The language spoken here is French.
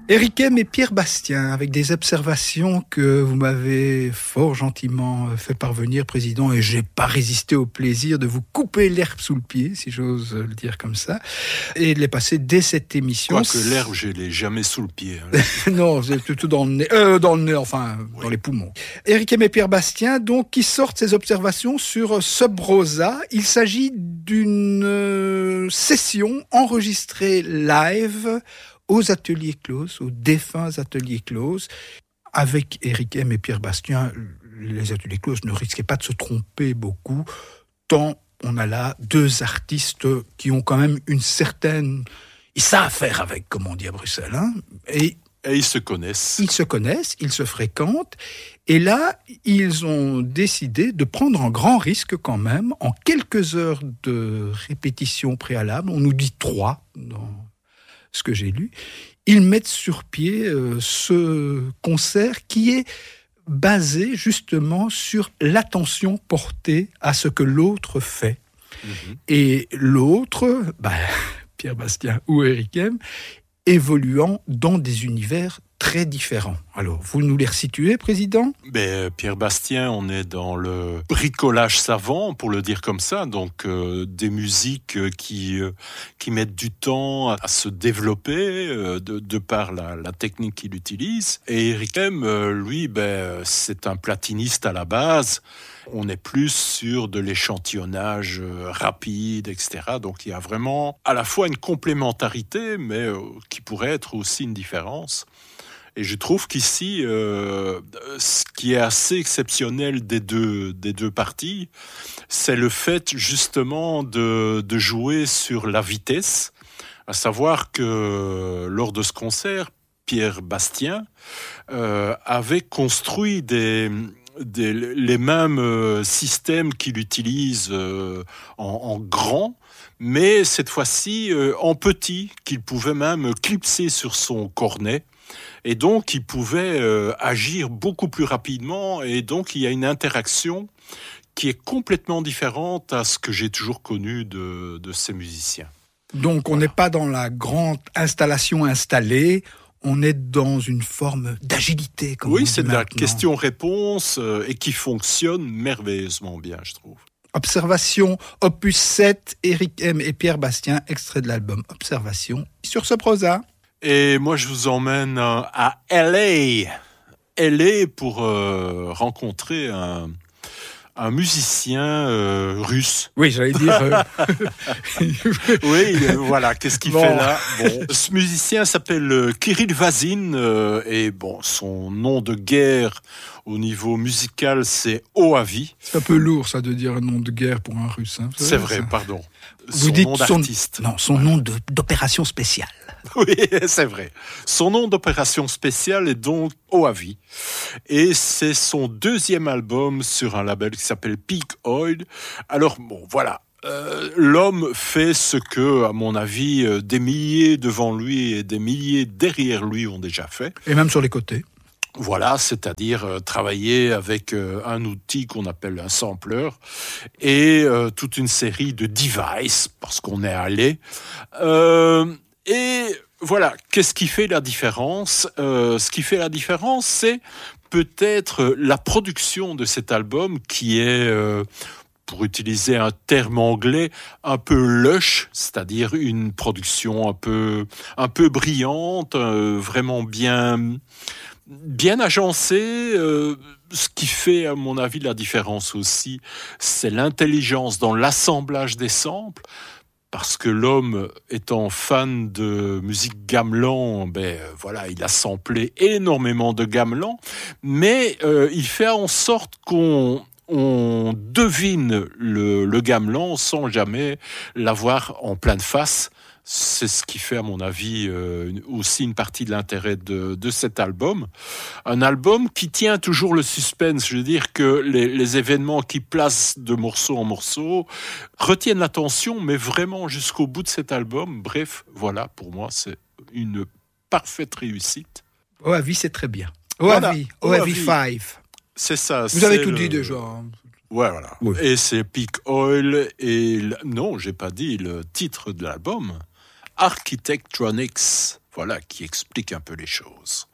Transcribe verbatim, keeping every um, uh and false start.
Eric M et Pierre Bastien, avec des observations que vous m'avez fort gentiment fait parvenir, Président, et j'ai pas résisté au plaisir de vous couper l'herbe sous le pied, si j'ose le dire comme ça, et de les passer dès cette émission. Quoique l'herbe, je l'ai jamais sous le pied. Hein. Non, c'est plutôt dans le nez, euh, dans le nez, enfin, oui. Dans les poumons. Eric M et Pierre Bastien, donc, qui sortent ces observations sur Sub Rosa. Il s'agit d'une euh, session enregistrée live aux ateliers closes, aux défunts ateliers closes. Avec Eric M et Pierre Bastien, les ateliers closes ne risquaient pas de se tromper beaucoup, tant on a là deux artistes qui ont quand même une certaine... Ils savent faire avec, comme on dit à Bruxelles. Hein, et, et ils se connaissent. Ils se connaissent, ils se fréquentent. Et là, ils ont décidé de prendre un grand risque quand même. En quelques heures de répétition préalable, on nous dit trois dans ce que j'ai lu, ils mettent sur pied euh, ce concert qui est basé justement sur l'attention portée à ce que l'autre fait. Mmh. Et l'autre, bah, Pierre Bastien ou Eric M, évoluant dans des univers très différents. Alors, vous nous les resituez, Président ? Ben, Pierre Bastien, on est dans le bricolage savant, pour le dire comme ça, donc euh, des musiques qui euh, qui mettent du temps à se développer euh, de, de par la, la technique qu'il utilise. Et Eric M, euh, lui, ben, c'est un platiniste à la base. On est plus sur de l'échantillonnage euh, rapide, et cetera. Donc il y a vraiment à la fois une complémentarité, mais euh, qui pourrait être aussi une différence. Et je trouve qu'ici, euh, ce qui est assez exceptionnel des deux, des deux parties, c'est le fait justement de, de jouer sur la vitesse. À savoir que lors de ce concert, Pierre Bastien euh, avait construit des, des, les mêmes systèmes qu'il utilise euh, en, en grand, mais cette fois-ci euh, en petit, qu'il pouvait même clipser sur son cornet. Et donc, il pouvait euh, agir beaucoup plus rapidement. Et donc, il y a une interaction qui est complètement différente à ce que j'ai toujours connu de, de ces musiciens. Donc, on n'est voilà. pas dans la grande installation installée. On est dans une forme d'agilité. Comme oui, on c'est dit de la maintenant. question-réponse euh, et qui fonctionne merveilleusement bien, je trouve. Observation, opus sept, Eric M et Pierre Bastien, extrait de l'album Observation, sur ce prosa. Et moi, je vous emmène à L A. L A pour euh, rencontrer un, un musicien euh, russe. Oui, j'allais dire... Euh... oui, euh, voilà, qu'est-ce qu'il bon. fait là bon. Ce musicien s'appelle Kirill Vazin, euh, et bon, son nom de guerre au niveau musical, c'est Oavi. C'est un peu lourd, ça, de dire un nom de guerre pour un russe. Hein, c'est vrai, ça. Pardon. Vous son dites nom son... d'artiste. Non, son ouais. nom de, d'opération spéciale. Oui, c'est vrai. Son nom d'opération spéciale est donc Oavi. Et c'est son deuxième album sur un label qui s'appelle Peak Oil. Alors, bon, voilà. Euh, l'homme fait ce que, à mon avis, euh, des milliers devant lui et des milliers derrière lui ont déjà fait. Et même sur les côtés. Voilà, c'est-à-dire euh, travailler avec euh, un outil qu'on appelle un sampler et euh, toute une série de devices, parce qu'on est allé. Euh, et voilà, qu'est-ce qui fait la différence ? euh, Ce qui fait la différence, c'est peut-être la production de cet album qui est... Euh, pour utiliser un terme anglais, un peu lush, c'est-à-dire une production un peu, un peu brillante, euh, vraiment bien, bien agencée. Euh, ce qui fait, à mon avis, la différence aussi, c'est l'intelligence dans l'assemblage des samples. Parce que l'homme, étant fan de musique gamelan, ben voilà, il a samplé énormément de gamelan, mais euh, il fait en sorte qu'on on devine le, le gamelan sans jamais l'avoir en pleine face. C'est ce qui fait, à mon avis, euh, aussi une partie de l'intérêt de, de cet album. Un album qui tient toujours le suspense. Je veux dire que les, les événements qui placent de morceau en morceau retiennent l'attention, mais vraiment jusqu'au bout de cet album. Bref, voilà, pour moi, c'est une parfaite réussite. Oavi, c'est très bien. Oavi, voilà. Oavi cinq. C'est ça. Vous avez tout le... dit déjà. Ouais, voilà. Oui. Et c'est Peak Oil et... Non, j'ai pas dit le titre de l'album. Architectronics. voilà, qui explique un peu les choses.